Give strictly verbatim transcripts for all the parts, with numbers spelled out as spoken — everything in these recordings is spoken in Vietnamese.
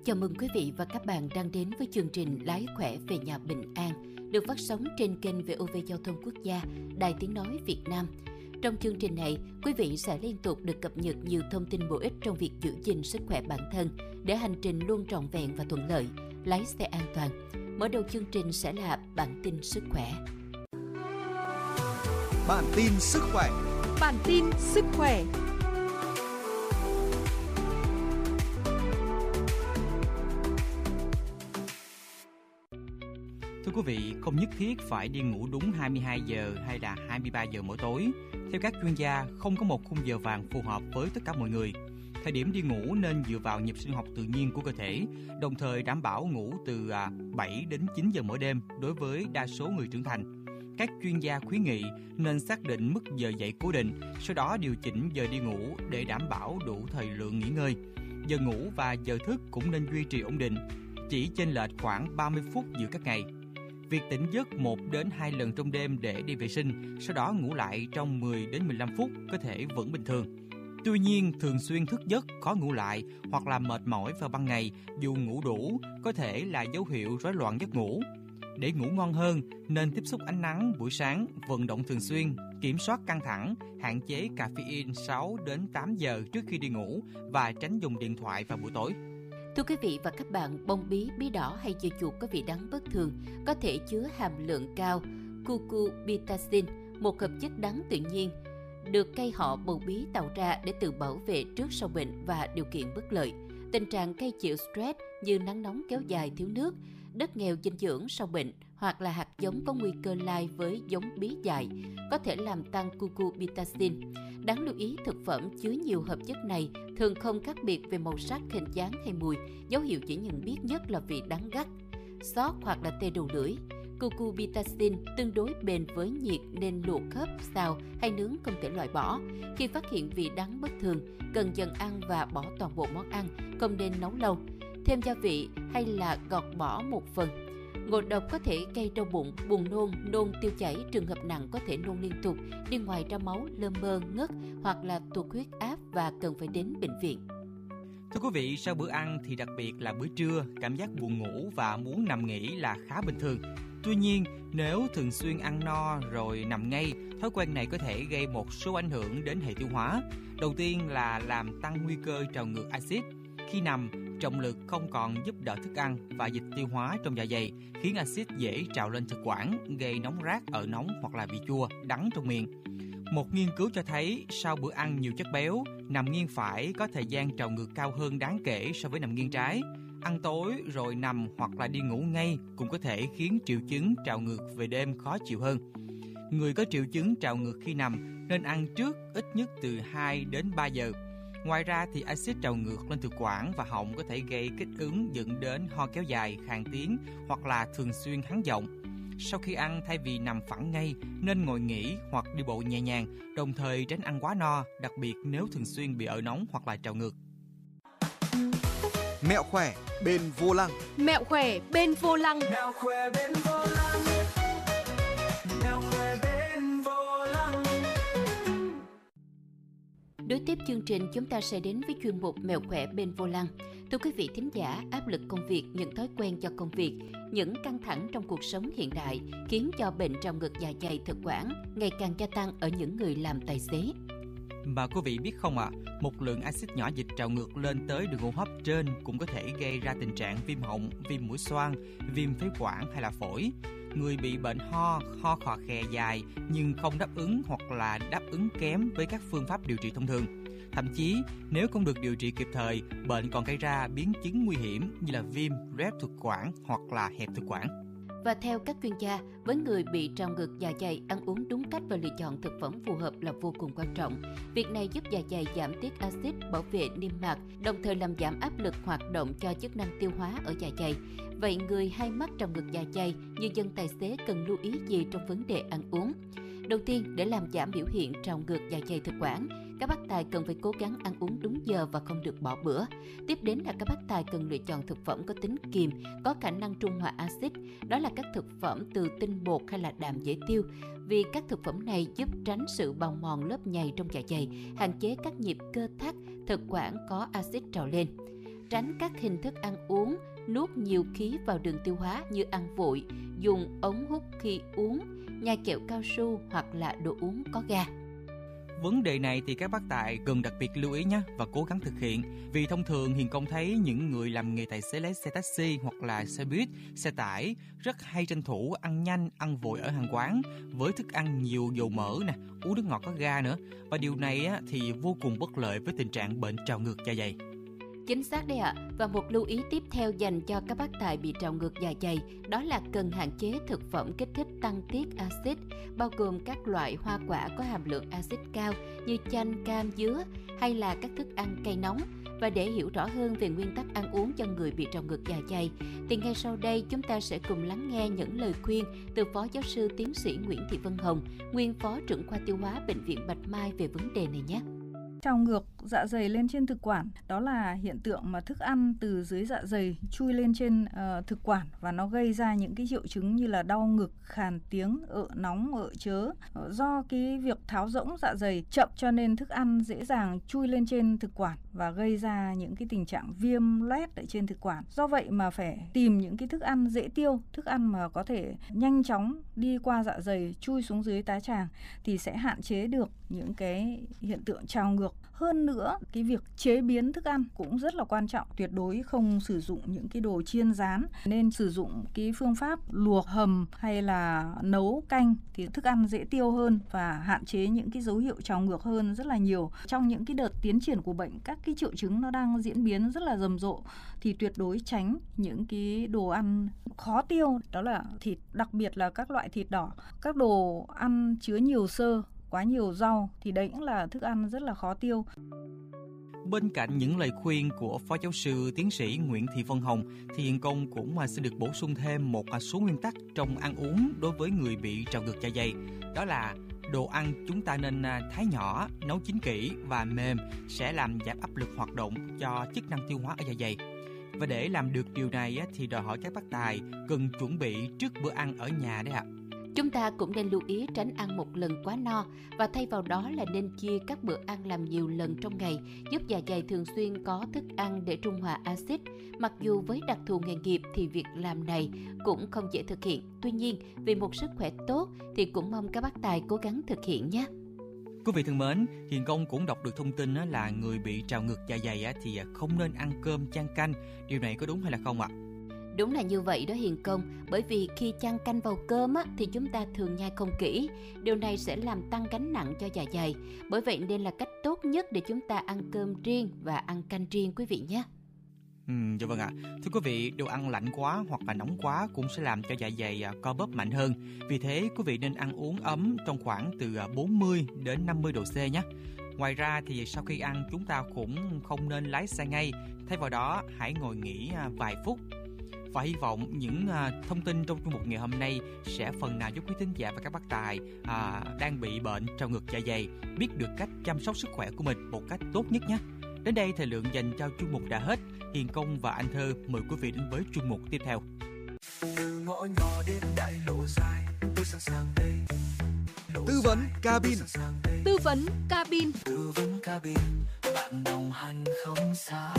Chào mừng quý vị và các bạn đang đến với chương trình Lái khỏe về nhà bình an, được phát sóng trên kênh vê o vê Giao thông Quốc gia, Đài Tiếng nói Việt Nam. Trong chương trình này, quý vị sẽ liên tục được cập nhật nhiều thông tin bổ ích trong việc giữ gìn sức khỏe bản thân để hành trình luôn trọn vẹn và thuận lợi, lái xe an toàn. Mở đầu chương trình sẽ là bản tin sức khỏe. Bản tin sức khỏe. Bản tin sức khỏe. Thưa quý vị, không nhất thiết phải đi ngủ đúng hai mươi hai giờ hay là hai mươi ba giờ mỗi tối. Theo các chuyên gia, không có một khung giờ vàng phù hợp với tất cả mọi người. Thời điểm đi ngủ nên dựa vào nhịp sinh học tự nhiên của cơ thể, đồng thời đảm bảo ngủ từ bảy đến chín giờ mỗi đêm đối với đa số người trưởng thành. Các chuyên gia khuyến nghị nên xác định mức giờ dậy cố định, sau đó điều chỉnh giờ đi ngủ để đảm bảo đủ thời lượng nghỉ ngơi. Giờ ngủ và giờ thức cũng nên duy trì ổn định, chỉ chênh lệch khoảng ba mươi phút giữa các ngày. Việc tỉnh giấc một đến hai lần trong đêm để đi vệ sinh, sau đó ngủ lại trong mười đến mười lăm phút có thể vẫn bình thường. Tuy nhiên, thường xuyên thức giấc, khó ngủ lại hoặc là mệt mỏi vào ban ngày dù ngủ đủ có thể là dấu hiệu rối loạn giấc ngủ. Để ngủ ngon hơn, nên tiếp xúc ánh nắng buổi sáng, vận động thường xuyên, kiểm soát căng thẳng, hạn chế caffeine sáu đến tám giờ trước khi đi ngủ và tránh dùng điện thoại vào buổi tối. Thưa quý vị và các bạn, bông bí, bí đỏ hay dưa chuột có vị đắng bất thường có thể chứa hàm lượng cao cucurbitacin, một hợp chất đắng tự nhiên được cây họ bầu bí tạo ra để tự bảo vệ trước sâu bệnh và điều kiện bất lợi. Tình trạng gây chịu stress như nắng nóng kéo dài, thiếu nước, đất nghèo dinh dưỡng sau bệnh hoặc là hạt giống có nguy cơ lai với giống bí dại có thể làm tăng cucurbitacin. Đáng lưu ý, thực phẩm chứa nhiều hợp chất này thường không khác biệt về màu sắc, hình dáng hay mùi. Dấu hiệu chỉ nhận biết nhất là vị đắng gắt, xót hoặc là tê đầu lưỡi. Cucurbitacin tương đối bền với nhiệt nên luộc, hấp, xào hay nướng không thể loại bỏ. Khi phát hiện vị đắng bất thường, cần dần ăn và bỏ toàn bộ món ăn, không nên nấu lâu. Thêm gia vị hay là gọt bỏ một phần. Ngộ độc có thể gây đau bụng, buồn nôn, nôn tiêu chảy, trường hợp nặng có thể nôn liên tục, đi ngoài ra máu, lơ mơ, ngất hoặc là tụt huyết áp và cần phải đến bệnh viện. Thưa quý vị, sau bữa ăn thì đặc biệt là bữa trưa, cảm giác buồn ngủ và muốn nằm nghỉ là khá bình thường. Tuy nhiên, nếu thường xuyên ăn no rồi nằm ngay, thói quen này có thể gây một số ảnh hưởng đến hệ tiêu hóa. Đầu tiên là làm tăng nguy cơ trào ngược axit. Khi nằm, trọng lực không còn giúp đỡ thức ăn và dịch tiêu hóa trong dạ dày, khiến axit dễ trào lên thực quản, gây nóng rát ở nóng hoặc là vị chua, đắng trong miệng. Một nghiên cứu cho thấy sau bữa ăn nhiều chất béo, nằm nghiêng phải có thời gian trào ngược cao hơn đáng kể so với nằm nghiêng trái. Ăn tối rồi nằm hoặc là đi ngủ ngay cũng có thể khiến triệu chứng trào ngược về đêm khó chịu hơn. Người có triệu chứng trào ngược khi nằm nên ăn trước ít nhất từ hai đến ba giờ. Ngoài ra thì axit trào ngược lên thực quản và họng có thể gây kích ứng dẫn đến ho kéo dài, khàn tiếng hoặc là thường xuyên hắn giọng. Sau khi ăn, thay vì nằm phẳng ngay, nên ngồi nghỉ hoặc đi bộ nhẹ nhàng, đồng thời tránh ăn quá no, đặc biệt nếu thường xuyên bị ở nóng hoặc là trào ngược. Mẹo khỏe bên vô lăng. Mẹo khỏe bên vô lăng. Mẹo khỏe bên vô lăng. Mẹo khỏe bên vô lăng. Đối tiếp chương trình, chúng ta sẽ đến với chuyên mục Mẹo khỏe bên vô lăng. Thưa quý vị thính giả, áp lực công việc, những thói quen cho công việc, những căng thẳng trong cuộc sống hiện đại khiến cho bệnh trào ngược dạ dày thực quản ngày càng gia tăng ở những người làm tài xế. Mà quý vị biết không ạ, à, một lượng axit nhỏ dịch trào ngược lên tới đường hô hấp trên cũng có thể gây ra tình trạng viêm họng, viêm mũi xoang, viêm phế quản hay là phổi. Người bị bệnh ho, ho khò khè dài nhưng không đáp ứng hoặc là đáp ứng kém với các phương pháp điều trị thông thường. Thậm chí, nếu không được điều trị kịp thời, bệnh còn gây ra biến chứng nguy hiểm như là viêm, loét thực quản hoặc là hẹp thực quản. Và theo các chuyên gia, với người bị trào ngược dạ dày, ăn uống đúng cách và lựa chọn thực phẩm phù hợp là vô cùng quan trọng. Việc này giúp dạ dày giảm tiết axit, bảo vệ niêm mạc, đồng thời làm giảm áp lực hoạt động cho chức năng tiêu hóa ở dạ dày. Vậy người hay mắc trào ngược dạ dày như dân tài xế cần lưu ý gì trong vấn đề ăn uống? Đầu tiên, để làm giảm biểu hiện trào ngược dạ dày thực quản, các bác tài cần phải cố gắng ăn uống đúng giờ và không được bỏ bữa. Tiếp đến là các bác tài cần lựa chọn thực phẩm có tính kiềm, có khả năng trung hòa axit. Đó là các thực phẩm từ tinh bột hay là đạm dễ tiêu, vì các thực phẩm này giúp tránh sự bào mòn lớp nhầy trong dạ dày, hạn chế các nhịp cơ thắt, thực quản có axit trào lên. tránh các hình thức ăn uống nuốt nhiều khí vào đường tiêu hóa như ăn vội, dùng ống hút khi uống, nhai kẹo cao su hoặc là đồ uống có ga. Vấn đề này thì các bác tài cần đặc biệt lưu ý nhé và cố gắng thực hiện. Vì thông thường Hiền Công thấy những người làm nghề tài xế lái xe taxi hoặc là xe buýt, xe tải rất hay tranh thủ ăn nhanh, ăn vội ở hàng quán với thức ăn nhiều dầu mỡ nè, uống nước ngọt có ga nữa. Và điều này á, thì vô cùng bất lợi với tình trạng bệnh trào ngược dạ dày. Chính xác đấy ạ. À. Và một lưu ý tiếp theo dành cho các bác tài bị trào ngược dạ dày đó là cần hạn chế thực phẩm kích thích tăng tiết axit, bao gồm các loại hoa quả có hàm lượng axit cao như chanh, cam, dứa hay là các thức ăn cay nóng. Và để hiểu rõ hơn về nguyên tắc ăn uống cho người bị trào ngược dạ dày thì ngay sau đây chúng ta sẽ cùng lắng nghe những lời khuyên từ Phó Giáo sư Tiến sĩ Nguyễn Thị Vân Hồng, nguyên Phó trưởng khoa tiêu hóa Bệnh viện Bạch Mai về vấn đề này nhé. Trào ngược dạ dày lên trên thực quản đó là hiện tượng mà thức ăn từ dưới dạ dày chui lên trên uh, thực quản và nó gây ra những cái triệu chứng như là đau ngực, khàn tiếng, ợ nóng, ợ chớ. Do cái việc tháo rỗng dạ dày chậm cho nên thức ăn dễ dàng chui lên trên thực quản và gây ra những cái tình trạng viêm loét ở trên thực quản. Do vậy mà phải tìm những cái thức ăn dễ tiêu, thức ăn mà có thể nhanh chóng đi qua dạ dày chui xuống dưới tá tràng thì sẽ hạn chế được những cái hiện tượng trào ngược. Hơn nữa, cái việc chế biến thức ăn cũng rất là quan trọng. Tuyệt đối không sử dụng những cái đồ chiên rán, nên sử dụng cái phương pháp luộc, hầm hay là nấu canh thì thức ăn dễ tiêu hơn và hạn chế những cái dấu hiệu trào ngược hơn rất là nhiều. Trong những cái đợt tiến triển của bệnh, các cái triệu chứng nó đang diễn biến rất là rầm rộ thì tuyệt đối tránh những cái đồ ăn khó tiêu, đó là thịt, đặc biệt là các loại thịt đỏ, các đồ ăn chứa nhiều xơ, quá nhiều rau thì đấy cũng là thức ăn rất là khó tiêu. Bên cạnh những lời khuyên của Phó Giáo sư Tiến sĩ Nguyễn Thị Vân Hồng thì Hiền Công cũng xin được bổ sung thêm một số nguyên tắc trong ăn uống đối với người bị trào ngược dạ dày. Đó là đồ ăn chúng ta nên thái nhỏ, nấu chín kỹ và mềm sẽ làm giảm áp lực hoạt động cho chức năng tiêu hóa ở dạ dày. Và để làm được điều này thì đòi hỏi các bác tài cần chuẩn bị trước bữa ăn ở nhà đấy ạ. Chúng ta cũng nên lưu ý tránh ăn một lần quá no và thay vào đó là nên chia các bữa ăn làm nhiều lần trong ngày, giúp dạ dày thường xuyên có thức ăn để trung hòa axit. Mặc dù với đặc thù nghề nghiệp thì việc làm này cũng không dễ thực hiện. Tuy nhiên, vì một sức khỏe tốt thì cũng mong các bác tài cố gắng thực hiện nhé. Quý vị thân mến, Hiền Công cũng đọc được thông tin là người bị trào ngược dạ dày thì không nên ăn cơm chan canh. Điều này có đúng hay là không ạ? Đúng là như vậy đó Hiền Công, bởi vì khi chan canh vào cơm á, thì chúng ta thường nhai không kỹ. Điều này sẽ làm tăng gánh nặng cho dạ dày. Bởi vậy nên là cách tốt nhất để chúng ta ăn cơm riêng và ăn canh riêng quý vị nhé. Ừ, dạ vâng ạ. Thưa quý vị, đồ ăn lạnh quá hoặc là nóng quá cũng sẽ làm cho dạ dày co bóp mạnh hơn. Vì thế quý vị nên ăn uống ấm trong khoảng từ bốn mươi đến năm mươi độ C nhé. Ngoài ra thì sau khi ăn chúng ta cũng không nên lái xe ngay. Thay vào đó hãy ngồi nghỉ vài phút. Và hy vọng những uh, thông tin trong chương mục ngày hôm nay sẽ phần nào giúp quý thính giả và các bác tài uh, đang bị bệnh trào ngược dạ dày biết được cách chăm sóc sức khỏe của mình một cách tốt nhất nhé. Đến đây thời lượng dành cho chuyên mục đã hết. Hiền Công và Anh Thơ mời quý vị đến với chuyên mục tiếp theo. Từ ngõ nhỏ đến đại lộ dài, tôi sẵn sàng đây. Tư vấn cabin. Tư vấn cabin. Tư vấn cabin, bạn đồng hành không xa.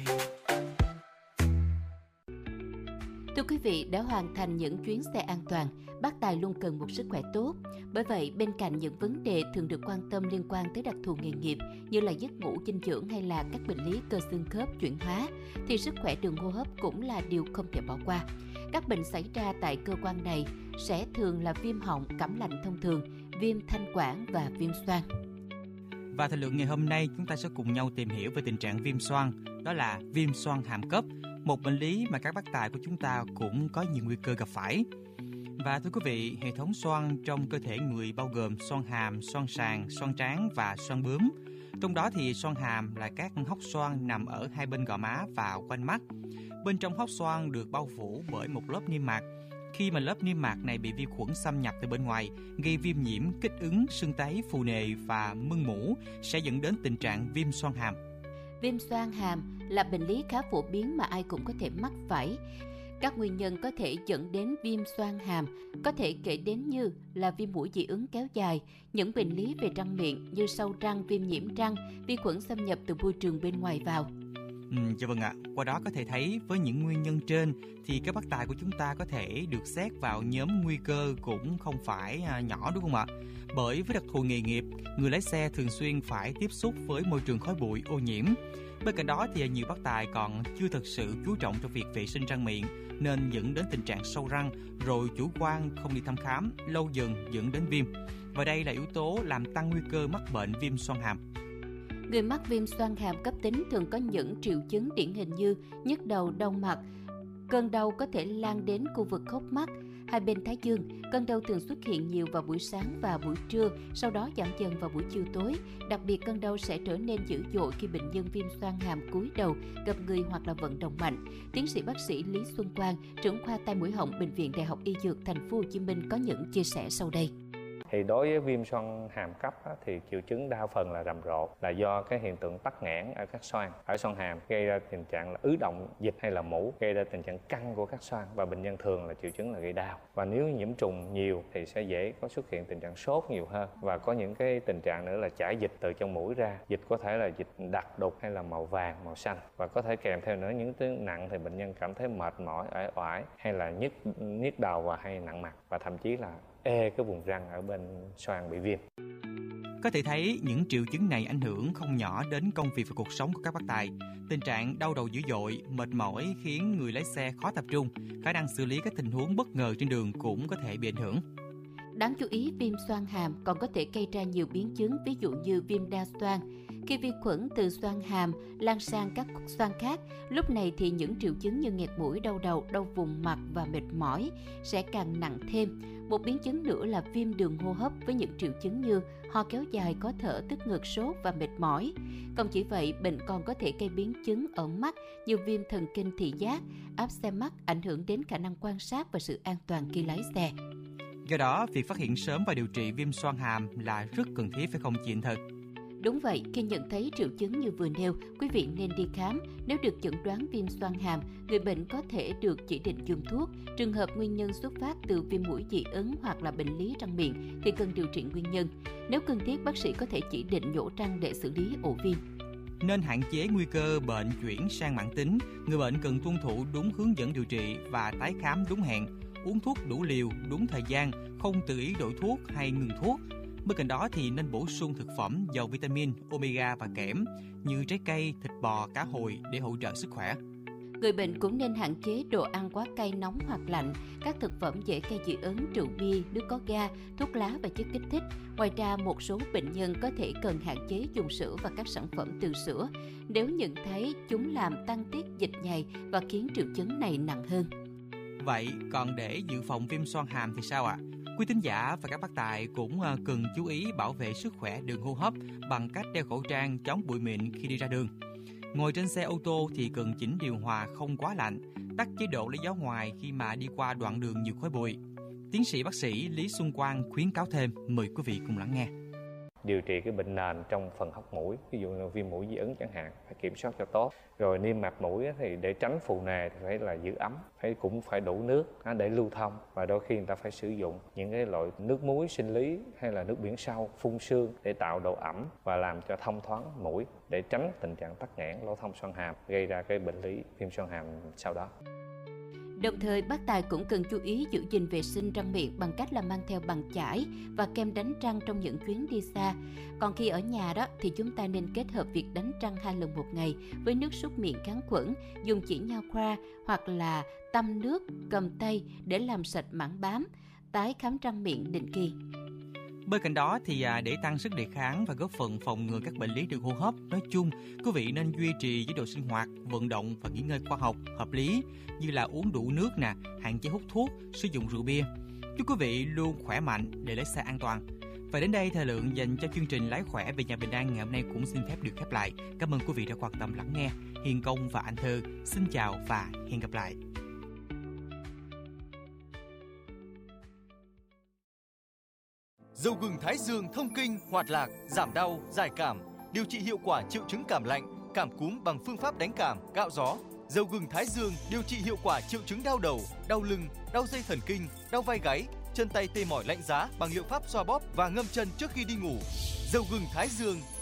Thưa quý vị, để hoàn thành những chuyến xe an toàn, bác tài luôn cần một sức khỏe tốt. Bởi vậy, bên cạnh những vấn đề thường được quan tâm liên quan tới đặc thù nghề nghiệp như là giấc ngủ, dinh dưỡng hay là các bệnh lý cơ xương khớp chuyển hóa, thì sức khỏe đường hô hấp cũng là điều không thể bỏ qua. Các bệnh xảy ra tại cơ quan này sẽ thường là viêm họng, cảm lạnh thông thường, viêm thanh quản và viêm xoang. Và thời lượng ngày hôm nay chúng ta sẽ cùng nhau tìm hiểu về tình trạng viêm xoang, đó là viêm xoang hàm cấp, một bệnh lý mà các bác tài của chúng ta cũng có nhiều nguy cơ gặp phải. Và thưa quý vị, hệ thống xoang trong cơ thể người bao gồm xoang hàm, xoang sàn, xoang trán và xoang bướm. Trong đó thì xoang hàm là các hốc xoang nằm ở hai bên gò má và quanh mắt. Bên trong hốc xoang được bao phủ bởi một lớp niêm mạc. Khi mà lớp niêm mạc này bị vi khuẩn xâm nhập từ bên ngoài, gây viêm nhiễm, kích ứng, sưng tấy, phù nề và mưng mủ sẽ dẫn đến tình trạng viêm xoang hàm. Viêm xoang hàm là bệnh lý khá phổ biến mà ai cũng có thể mắc phải. Các nguyên nhân có thể dẫn đến viêm xoang hàm có thể kể đến như là viêm mũi dị ứng kéo dài, những bệnh lý về răng miệng như sâu răng, viêm nhiễm răng, vi khuẩn xâm nhập từ môi trường bên ngoài vào. Ừ, dạ vâng ạ. Qua đó có thể thấy với những nguyên nhân trên thì cái bác tài của chúng ta có thể được xét vào nhóm nguy cơ cũng không phải à, nhỏ, đúng không ạ? Bởi với đặc thù nghề nghiệp, người lái xe thường xuyên phải tiếp xúc với môi trường khói bụi ô nhiễm. Bên cạnh đó thì nhiều bác tài còn chưa thực sự chú trọng trong việc vệ sinh răng miệng, nên dẫn đến tình trạng sâu răng, rồi chủ quan không đi thăm khám, lâu dần dẫn đến viêm. Và đây là yếu tố làm tăng nguy cơ mắc bệnh viêm xoang hàm. Người mắc viêm xoang hàm cấp tính thường có những triệu chứng điển hình như nhức đầu, đau mặt. Cơn đau có thể lan đến khu vực hốc mắt, hai bên thái dương. Cơn đau thường xuất hiện nhiều vào buổi sáng và buổi trưa, sau đó giảm dần vào buổi chiều tối. Đặc biệt cơn đau sẽ trở nên dữ dội khi bệnh nhân viêm xoang hàm cúi đầu, gập người hoặc là vận động mạnh. Tiến sĩ bác sĩ Lý Xuân Quang, trưởng khoa tai mũi họng Bệnh viện Đại học Y Dược Thành phố Hồ Chí Minh có những chia sẻ sau đây. Thì đối với viêm xoang hàm cấp á, thì triệu chứng đa phần là rầm rộ, là do cái hiện tượng tắc nghẽn ở các xoang, ở xoang hàm gây ra tình trạng là ứ động dịch hay là mủ, gây ra tình trạng căng của các xoang, và bệnh nhân thường là triệu chứng là gây đau. Và nếu nhiễm trùng nhiều thì sẽ dễ có xuất hiện tình trạng sốt nhiều hơn, và có những cái tình trạng nữa là chảy dịch từ trong mũi ra. Dịch có thể là dịch đặc đục hay là màu vàng, màu xanh, và có thể kèm theo nữa những tiếng nặng thì bệnh nhân cảm thấy mệt mỏi, uể oải hay là nhức nhức đầu và hay nặng mặt, và thậm chí là ê cái vùng răng ở bên xoang bị viêm. Có thể thấy những triệu chứng này ảnh hưởng không nhỏ đến công việc và cuộc sống của các bác tài. Tình trạng đau đầu dữ dội, mệt mỏi khiến người lái xe khó tập trung, khả năng xử lý các tình huống bất ngờ trên đường cũng có thể bị ảnh hưởng. Đáng chú ý, viêm xoang hàm còn có thể gây ra nhiều biến chứng, ví dụ như viêm đa xoang. Khi vi khuẩn từ xoang hàm lan sang các xoang khác, lúc này thì những triệu chứng như nghẹt mũi, đau đầu, đau vùng mặt và mệt mỏi sẽ càng nặng thêm. Một biến chứng nữa là viêm đường hô hấp với những triệu chứng như ho kéo dài, khó thở, tức ngực, sốt và mệt mỏi. Không chỉ vậy, bệnh còn có thể gây biến chứng ở mắt như viêm thần kinh thị giác, áp xe mắt, ảnh hưởng đến khả năng quan sát và sự an toàn khi lái xe. Do đó, việc phát hiện sớm và điều trị viêm xoang hàm là rất cần thiết, phải không chị Anh Thơ? Đúng vậy, khi nhận thấy triệu chứng như vừa nêu, quý vị nên đi khám. Nếu được chẩn đoán viêm xoang hàm, người bệnh có thể được chỉ định dùng thuốc. Trường hợp nguyên nhân xuất phát từ viêm mũi dị ứng hoặc là bệnh lý răng miệng thì cần điều trị nguyên nhân. Nếu cần thiết, bác sĩ có thể chỉ định nhổ răng để xử lý ổ viêm. Nên hạn chế nguy cơ bệnh chuyển sang mãn tính, người bệnh cần tuân thủ đúng hướng dẫn điều trị và tái khám đúng hẹn, uống thuốc đủ liều, đúng thời gian, không tự ý đổi thuốc hay ngừng thuốc. Bên cạnh đó thì nên bổ sung thực phẩm giàu vitamin, omega và kẽm như trái cây, thịt bò, cá hồi để hỗ trợ sức khỏe. Người bệnh cũng nên hạn chế đồ ăn quá cay, nóng hoặc lạnh, các thực phẩm dễ gây dị ứng, rượu bia, nước có ga, thuốc lá và chất kích thích. Ngoài ra, một số bệnh nhân có thể cần hạn chế dùng sữa và các sản phẩm từ sữa nếu nhận thấy chúng làm tăng tiết dịch nhầy và khiến triệu chứng này nặng hơn. Vậy còn để dự phòng viêm xoang hàm thì sao ạ? Quý thính giả và các bác tài cũng cần chú ý bảo vệ sức khỏe đường hô hấp bằng cách đeo khẩu trang chống bụi mịn khi đi ra đường. Ngồi trên xe ô tô thì cần chỉnh điều hòa không quá lạnh, tắt chế độ lấy gió ngoài khi mà đi qua đoạn đường nhiều khói bụi. Tiến sĩ bác sĩ Lý Xuân Quang khuyến cáo thêm, mời quý vị cùng lắng nghe. Điều trị cái bệnh nền trong phần hốc mũi, ví dụ như viêm mũi dị ứng chẳng hạn, phải kiểm soát cho tốt. Rồi niêm mạc mũi thì để tránh phù nề thì phải là giữ ấm, phải cũng phải đủ nước để lưu thông, và đôi khi người ta phải sử dụng những cái loại nước muối sinh lý hay là nước biển sâu phun sương để tạo độ ẩm và làm cho thông thoáng mũi, để tránh tình trạng tắc nghẽn lỗ thông xoang hàm gây ra cái bệnh lý viêm xoang hàm sau đó. Đồng thời, bác tài cũng cần chú ý giữ gìn vệ sinh răng miệng bằng cách là mang theo bằng chải và kem đánh răng trong những chuyến đi xa. Còn khi ở nhà đó thì chúng ta nên kết hợp việc đánh răng hai lần một ngày với nước súc miệng kháng khuẩn, dùng chỉ nha khoa hoặc là tăm nước cầm tay để làm sạch mảng bám, tái khám răng miệng định kỳ. Bên cạnh đó thì để tăng sức đề kháng và góp phần phòng ngừa các bệnh lý đường hô hấp nói chung, quý vị nên duy trì chế độ sinh hoạt, vận động và nghỉ ngơi khoa học, hợp lý như là uống đủ nước nè, hạn chế hút thuốc, sử dụng rượu bia. Chúc quý vị luôn khỏe mạnh để lái xe an toàn. Và đến đây thời lượng dành cho chương trình Lái khỏe về nhà bình an ngày hôm nay cũng xin phép được khép lại. Cảm ơn quý vị đã quan tâm lắng nghe. Hiền Công và Anh Thơ xin chào và hẹn gặp lại. Dầu gừng Thái Dương thông kinh, hoạt lạc, giảm đau, giải cảm, điều trị hiệu quả triệu chứng cảm lạnh, cảm cúm bằng phương pháp đánh cảm, cạo gió. Dầu gừng Thái Dương điều trị hiệu quả triệu chứng đau đầu, đau lưng, đau dây thần kinh, đau vai gáy, chân tay tê mỏi lạnh giá bằng liệu pháp xoa bóp và ngâm chân trước khi đi ngủ. Dầu gừng Thái Dương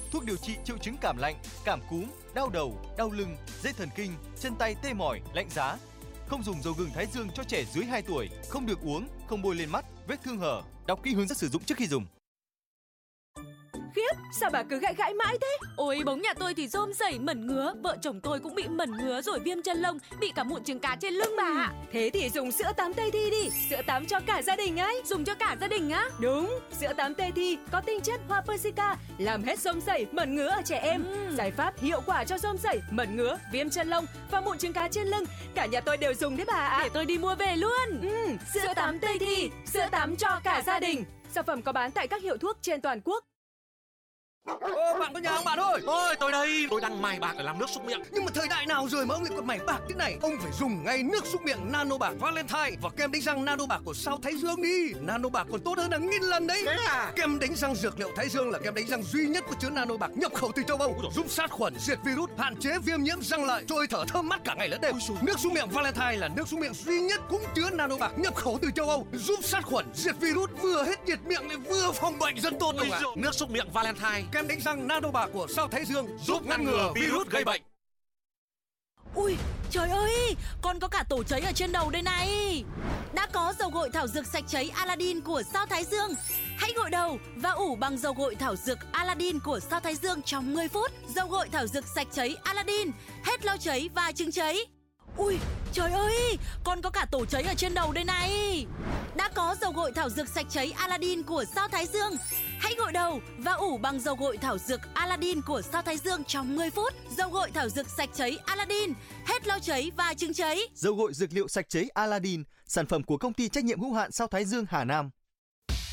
thuốc điều trị triệu chứng cảm lạnh, cảm cúm, đau đầu, đau lưng, dây thần kinh, chân tay tê mỏi, lạnh giá. Không dùng dầu gừng thái dương cho trẻ dưới hai tuổi, không được uống, không bôi lên mắt, vết thương hở. Đọc kỹ hướng dẫn sử dụng trước khi dùng. Khiếp, sao bà cứ gãi gãi mãi thế? Ôi, bóng nhà tôi thì rôm rẩy mẩn ngứa, vợ chồng tôi cũng bị mẩn ngứa rồi viêm chân lông, bị cả mụn trứng cá trên lưng bà ạ. Thế thì dùng sữa tắm Tây Thi đi, sữa tắm cho cả gia đình ấy. Dùng cho cả gia đình á? Đúng, sữa tắm Tây Thi có tinh chất hoa Persica, làm hết rôm rẩy, mẩn ngứa ở trẻ em. Ừ. Giải pháp hiệu quả cho rôm rẩy, mẩn ngứa, viêm chân lông và mụn trứng cá trên lưng. Cả nhà tôi đều dùng đấy bà ạ. Để tôi đi mua về luôn. Ừ, sữa tắm Tây Thi, sữa tắm cho cả gia đình. Sản phẩm có bán tại các hiệu thuốc trên toàn quốc. Ô, bạn có nhà không bạn ơi? Ôi, tôi đây, tôi đang mài bạc để làm nước súc miệng. Nhưng mà thời đại nào rồi mà ông lại còn mài bạc thế này? Ông phải dùng ngay nước súc miệng Nano Bạc Valentine và kem đánh răng Nano Bạc của Sao Thái Dương đi. Nano Bạc còn tốt hơn hàng nghìn lần đấy. Thế à? Kem đánh răng dược liệu Thái Dương là kem đánh răng duy nhất có chứa Nano Bạc nhập khẩu từ châu Âu, giúp sát khuẩn, diệt virus, hạn chế viêm nhiễm răng lợi, trôi thở thơm mát cả ngày lẫn đêm. Nước súc miệng Valentine là nước súc miệng duy nhất cũng chứa Nano Bạc nhập khẩu từ châu Âu, giúp sát khuẩn, diệt virus, vừa hết nhiệt miệng lại vừa phòng bệnh rất tốt đúng không ạ? Nước súc miệng Valentine, Kem đánh răng Nano Bạc của Sao Thái Dương giúp ngăn ngừa virus gây bệnh. Ui, trời ơi, còn có cả tổ cháy ở trên đầu đây này. Đã có dầu gội thảo dược sạch cháy Aladdin của Sao Thái Dương. Hãy gội đầu và ủ bằng dầu gội thảo dược Aladdin của Sao Thái Dương trong mười phút. Dầu gội thảo dược sạch cháy Aladdin, hết lau cháy và chứng cháy. Ui, trời ơi, còn có cả tổ cháy ở trên đầu đây này. Đã có dầu gội thảo dược sạch cháy Aladdin của Sao Thái Dương. Hãy gội đầu và ủ bằng dầu gội thảo dược Aladdin của Sao Thái Dương trong mười phút. Dầu gội thảo dược sạch cháy Aladdin, hết lau cháy và chứng cháy. Dầu gội dược liệu sạch cháy Aladdin, sản phẩm của công ty trách nhiệm hữu hạn Sao Thái Dương Hà Nam.